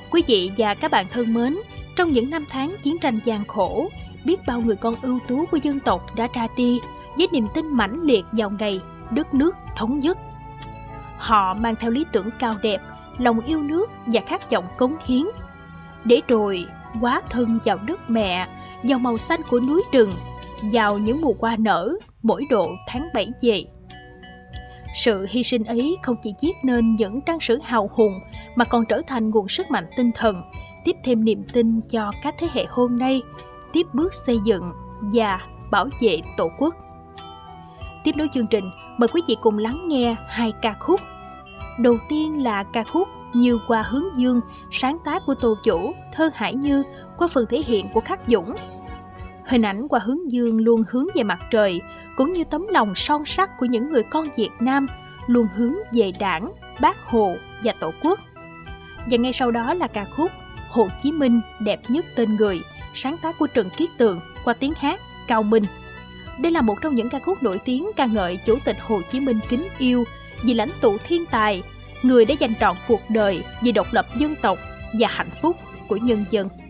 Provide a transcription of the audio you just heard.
Quý vị và các bạn thân mến, trong những năm tháng chiến tranh gian khổ, biết bao người con ưu tú của dân tộc đã ra đi với niềm tin mãnh liệt vào ngày đất nước thống nhất. Họ mang theo lý tưởng cao đẹp, lòng yêu nước và khát vọng cống hiến, để rồi hóa thân vào đất mẹ, vào màu xanh của núi rừng, vào những mùa hoa nở mỗi độ tháng 7 về. Sự hy sinh ấy không chỉ viết nên những trang sử hào hùng mà còn trở thành nguồn sức mạnh tinh thần, tiếp thêm niềm tin cho các thế hệ hôm nay tiếp bước xây dựng và bảo vệ Tổ quốc. Tiếp nối chương trình, mời quý vị cùng lắng nghe 2 ca khúc. Đầu tiên là ca khúc Như Hoa Hướng Dương, sáng tác của Tô Vũ, thơ Hải Như qua phần thể hiện của Khắc Dũng. Hình ảnh Hoa Hướng Dương luôn hướng về mặt trời, cũng như tấm lòng son sắt của những người con Việt Nam luôn hướng về Đảng, Bác Hồ và Tổ quốc. Và ngay sau đó là ca khúc Hồ Chí Minh đẹp nhất tên người, sáng tác của Trần Kiết Tường qua tiếng hát Cao Minh. Đây là một trong những ca khúc nổi tiếng ca ngợi Chủ tịch Hồ Chí Minh kính yêu, vì lãnh tụ thiên tài, người đã dành trọn cuộc đời vì độc lập dân tộc và hạnh phúc của nhân dân.